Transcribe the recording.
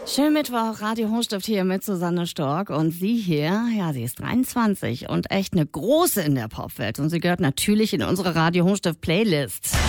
Schönen Mittwoch, Radio Hochstift hier mit Susanne Stork. Und sie hier, ja, sie ist 23 und echt eine große in der Popwelt. Und sie gehört natürlich in unsere Radio Hochstift Playlist.